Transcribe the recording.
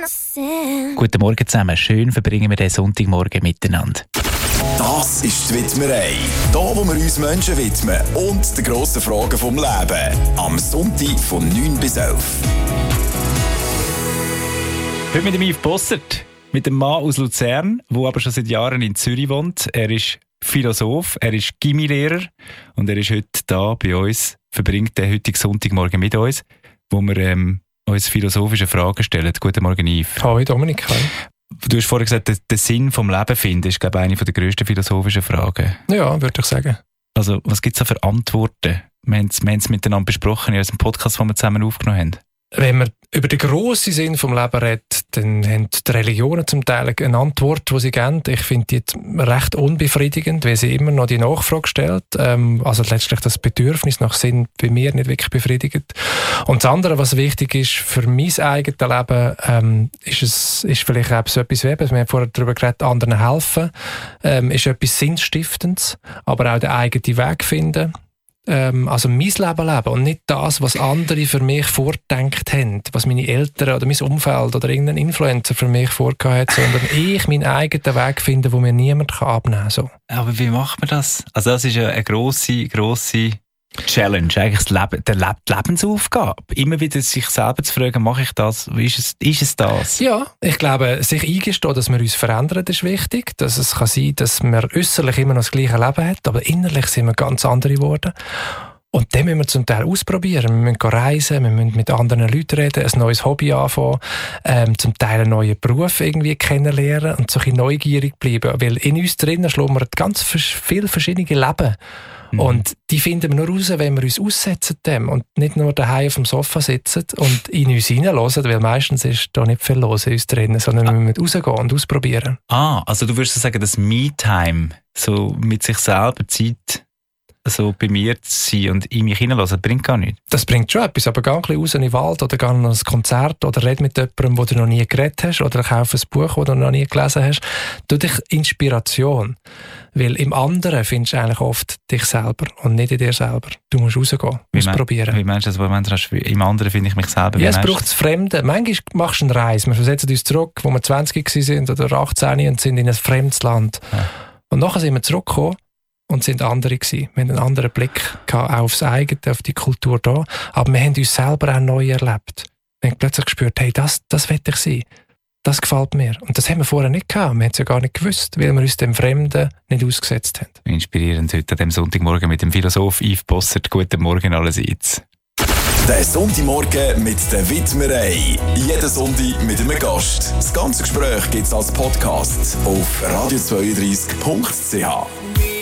Guten Morgen zusammen, schön verbringen wir den Sonntagmorgen miteinander. Das ist die Widmerei. Hier, wo wir uns Menschen widmen und die grossen Fragen vom Leben. Am Sonntag von 9 bis 11. Heute mit dem Yves Bossert, mit einem Mann aus Luzern, der aber schon seit Jahren in Zürich wohnt. Er ist Philosoph, er ist Gymnasiallehrer und er ist heute da bei uns, verbringt den heutigen Sonntagmorgen mit uns, wo wir uns philosophische Fragen stellen. Guten Morgen, Yves. Hallo Dominik. Du hast vorhin gesagt, den Sinn vom Leben finden ist, glaube ich, eine der grössten philosophischen Fragen. Ja, würde ich sagen. Also, was gibt es da für Antworten? Wir haben es miteinander besprochen in unserem Podcast, den wir zusammen aufgenommen haben. Wenn man über den grossen Sinn vom Leben redet, dann haben die Religionen zum Teil eine Antwort, die sie geben. Ich finde die jetzt recht unbefriedigend, weil sie immer noch die Nachfrage stellt. Also letztlich das Bedürfnis nach Sinn bei mir nicht wirklich befriedigt. Und das andere, was wichtig ist für mein eigenes Leben, ist vielleicht auch so etwas wie, wir haben vorher darüber geredet, anderen helfen, ist etwas Sinnstiftendes, aber auch den eigenen Weg finden. Also mein Leben leben und nicht das, was andere für mich vorgedenkt haben, was meine Eltern oder mein Umfeld oder irgendein Influencer für mich vorgehabt hat, sondern ich meinen eigenen Weg finde, wo mir niemand abnehmen kann. So. Aber wie macht man das? Also das ist ja eine grosse Challenge, eigentlich die Lebensaufgabe. Immer wieder sich selber zu fragen, mache ich das? Ist es das? Ja, ich glaube, sich eingestehen, dass wir uns verändern, ist wichtig. Dass es kann sein, dass man äußerlich immer noch das gleiche Leben hat, aber innerlich sind wir ganz andere geworden. Und dann müssen wir zum Teil ausprobieren. Wir müssen reisen, wir müssen mit anderen Leuten reden, ein neues Hobby anfangen, zum Teil einen neuen Beruf irgendwie kennenlernen und so ein bisschen neugierig bleiben. Weil in uns drinnen schlummern ganz viele verschiedene Leben. Und die finden wir nur raus, wenn wir uns aussetzen dem und nicht nur daheim auf dem Sofa sitzen und in uns hineinhören, weil meistens ist da nicht viel los in uns drinnen, sondern wir müssen rausgehen und ausprobieren. Also du würdest sagen, dass Me-Time, so mit sich selber Zeit, so bei mir zu sein und in mich hineinlassen, bringt gar nichts. Das bringt schon etwas, aber geh ein bisschen raus in den Wald oder geh an ein Konzert oder red mit jemandem, wo du noch nie geredet hast oder kauf ein Buch, das du noch nie gelesen hast. Tu dich Inspiration. Weil im anderen findest du eigentlich oft dich selber und nicht in dir selber. Du musst rausgehen, ausprobieren. Wie meinst du das? Im anderen finde ich mich selber? Ja, es braucht das Fremde. Manchmal machst du eine Reise. Wir versetzen uns zurück, wo wir 20 waren oder 18 und sind in ein fremdes Land. Ja. Und nachher sind wir zurückgekommen und sind andere gewesen. Wir haben einen anderen Blick gehabt, auch aufs eigene, auf die Kultur da. Aber wir haben uns selber auch neu erlebt. Wir haben plötzlich gespürt, hey, das will ich sein. Das gefällt mir. Und das haben wir vorher nicht gehabt. Wir haben es ja gar nicht gewusst, weil wir uns dem Fremden nicht ausgesetzt haben. Inspirierend heute an dem Sonntagmorgen mit dem Philosoph Yves Bossert. Guten Morgen allerseits. Der Sonntagmorgen mit der Widmerei. Jeden Sonntag mit einem Gast. Das ganze Gespräch gibt es als Podcast auf radio32.ch.